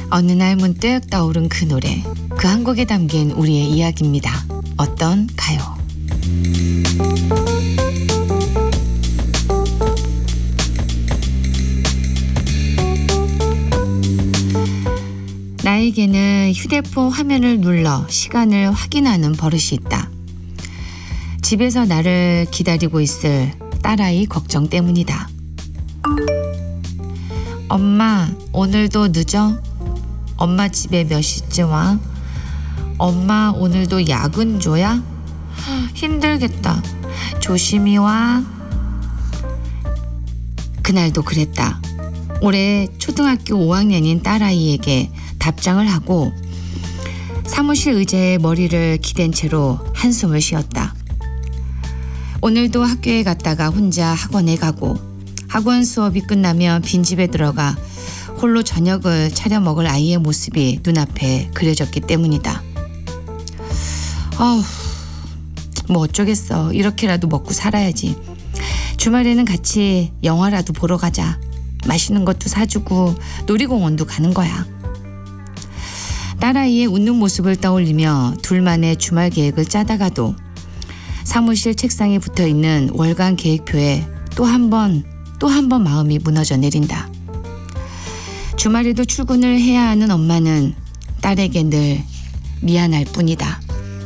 어느 날 문득 떠오른 그 노래, 그 한 곡에 담긴 우리의 이야기입니다. 어떤 가요? 나에게는 휴대폰 화면을 눌러 시간을 확인하는 버릇이 있다. 집에서 나를 기다리고 있을 딸아이 걱정 때문이다. 엄마, 오늘도 늦어? 엄마 집에 몇 시쯤 와? 엄마 오늘도 야근 줘야? 힘들겠다. 조심히 와. 그날도 그랬다. 올해 초등학교 5학년인 딸아이에게 답장을 하고 사무실 의자에 머리를 기댄 채로 한숨을 쉬었다. 오늘도 학교에 갔다가 혼자 학원에 가고 학원 수업이 끝나면 빈집에 들어가 홀로 저녁을 차려 먹을 아이의 모습이 눈앞에 그려졌기 때문이다. 뭐 어쩌겠어. 이렇게라도 먹고 살아야지. 주말에는 같이 영화라도 보러 가자. 맛있는 것도 사주고 놀이공원도 가는 거야. 딸아이의 웃는 모습을 떠올리며 둘만의 주말 계획을 짜다가도 사무실 책상에 붙어있는 월간 계획표에 또 한 번 마음이 무너져 내린다. 주말에도 출근을 해야 하는 엄마는 딸에게 늘 미안할 뿐이다.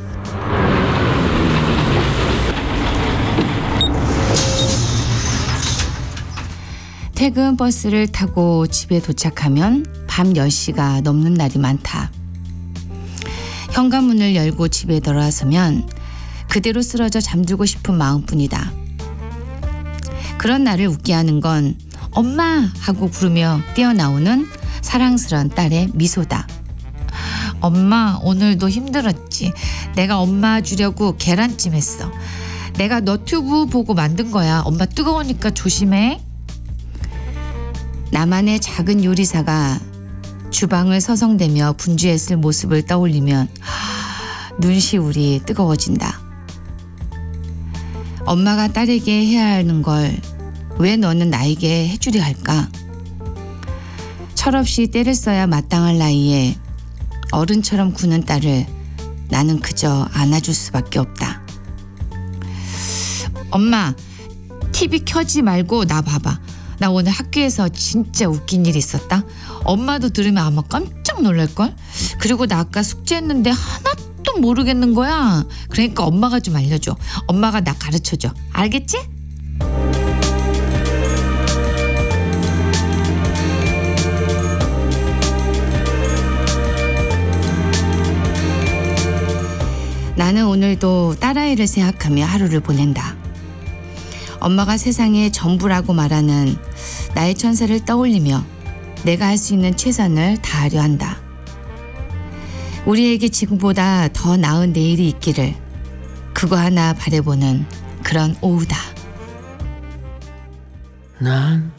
퇴근 버스를 타고 집에 도착하면 밤 10시가 넘는 날이 많다. 현관문을 열고 집에 들어서면 그대로 쓰러져 잠들고 싶은 마음뿐이다. 그런 나를 웃게 하는 건 엄마 하고 부르며 뛰어나오는 사랑스런 딸의 미소다. 엄마 오늘도 힘들었지. 내가 엄마 주려고 계란찜 했어. 내가 너튜브 보고 만든 거야. 엄마 뜨거우니까 조심해. 나만의 작은 요리사가 주방을 서성대며 분주했을 모습을 떠올리면 눈시울이 뜨거워진다. 엄마가 딸에게 해야 하는 걸 왜 너는 나에게 해주려 할까? 철없이 때를 써야 마땅할 나이에 어른처럼 구는 딸을 나는 그저 안아줄 수밖에 없다. 엄마, TV 켜지 말고 나 봐봐. 나 오늘 학교에서 진짜 웃긴 일 있었다. 엄마도 들으면 아마 깜짝 놀랄걸? 그리고 나 아까 숙제했는데 하나도 모르겠는 거야. 그러니까 엄마가 좀 알려줘. 엄마가 나 가르쳐줘. 알겠지? 나는 오늘도 딸아이를 생각하며 하루를 보낸다. 엄마가 세상의 전부라고 말하는 나의 천사를 떠올리며 내가 할 수 있는 최선을 다하려 한다. 우리에게 지금보다 더 나은 내일이 있기를 그거 하나 바라보는 그런 오후다. 난